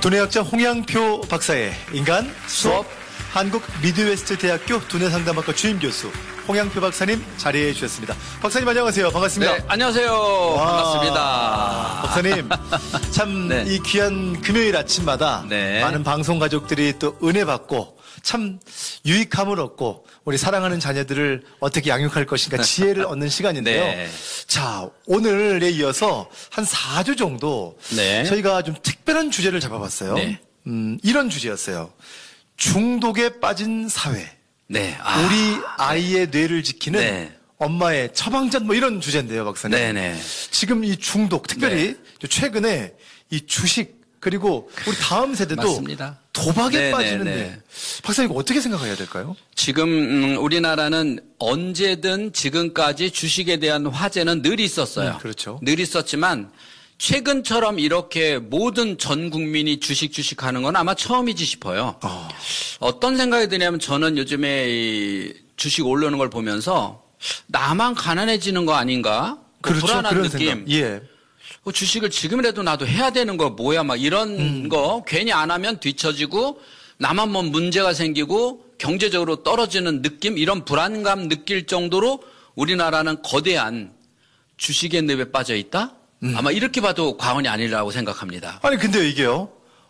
두뇌학자 홍양표 박사의 인간 수업 한국 미드웨스트 대학교 두뇌상담학과 주임교수 홍양표 박사님 자리해 주셨습니다. 박사님 안녕하세요. 반갑습니다. 네, 안녕하세요. 반갑습니다. 박사님 참 이 귀한 금요일 아침마다 많은 방송 가족들이 또 은혜 받고 참 유익함을 얻고 우리 사랑하는 자녀들을 어떻게 양육할 것인가 지혜를 얻는 시간인데요. 자, 오늘에 이어서 한 4주 정도 저희가 좀 특별한 주제를 잡아봤어요. 이런 주제였어요. 중독에 빠진 사회. 우리 아이의 뇌를 지키는 엄마의 처방전 뭐 이런 주제인데요, 박사님. 지금 이 중독, 특별히 최근에 이 주식 그리고 우리 다음 세대도 맞습니다. 도박에 빠지는데 박사님 이거 어떻게 생각해야 될까요? 지금 우리나라는 언제든 지금까지 주식에 대한 화제는 늘 있었어요. 그렇죠. 늘 있었지만 최근처럼 이렇게 모든 전 국민이 주식 하는 건 아마 처음이지 싶어요. 어떤 생각이 드냐면 저는 요즘에 이 주식 오르는 걸 보면서 나만 가난해지는 거 아닌가? 그렇죠. 불안한 그런 느낌. 생각. 주식을 지금이라도 나도 해야 되는 거 뭐야 막 이런 거 괜히 안 하면 뒤처지고 나만 뭐 문제가 생기고 경제적으로 떨어지는 느낌 이런 불안감 느낄 정도로 우리나라는 거대한 주식의 늪에 빠져 있다? 아마 이렇게 봐도 과언이 아니라고 생각합니다. 아니 근데 이게요.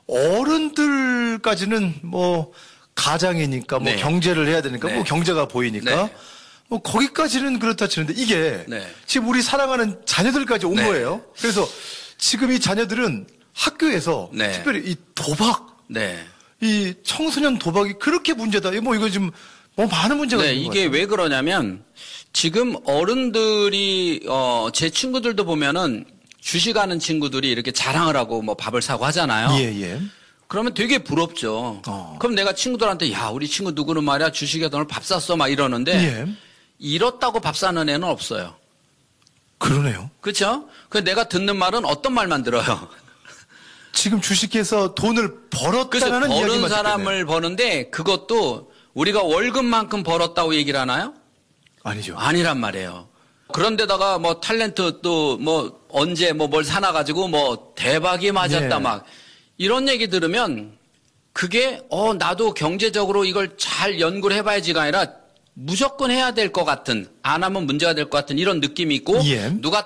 어른들까지는 뭐 가장이니까 뭐 경제를 해야 되니까 뭐 경제가 보이니까 뭐 거기까지는 그렇다 치는데 이게 지금 우리 사랑하는 자녀들까지 온 거예요. 그래서 지금 이 자녀들은 학교에서 특별히 이 도박, 이 청소년 도박이 그렇게 문제다. 뭐 이거 지금 뭐 많은 문제가 있는 것 같아요. 이게 왜 그러냐면 지금 어른들이 제 친구들도 보면은 주식하는 친구들이 이렇게 자랑을 하고 뭐 밥을 사고 하잖아요. 그러면 되게 부럽죠. 그럼 내가 친구들한테 야 우리 친구 누구는 말이야 주식에 돈을 밥 샀어 막 이러는데 잃었다고 밥 사는 애는 없어요. 그러네요. 그렇죠? 그 내가 듣는 말은 어떤 말만 들어요. 지금 주식해서 돈을 벌었다는 이야기만 버는 사람을 듣겠네요. 버는데 그것도 우리가 월급만큼 벌었다고 얘기를 하나요? 아니죠. 아니란 말이에요. 그런데다가 뭐 탤런트 또 뭐 언제 뭐 뭘 사놔가지고 뭐 대박이 맞았다 막 이런 얘기 들으면 그게 나도 경제적으로 이걸 잘 연구를 해봐야지가 아니라 무조건 해야 될 것 같은 안 하면 문제가 될 것 같은 이런 느낌이 있고 누가